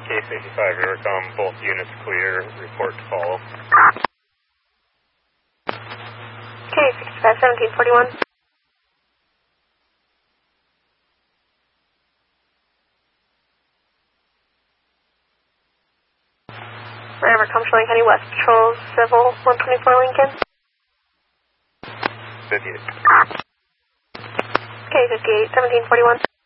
K65, Rivercom, both units clear, report to follow. K65, 1741. Rivercom showing Honey West Patrol, Civil 124 Lincoln. 58. K58, 1741.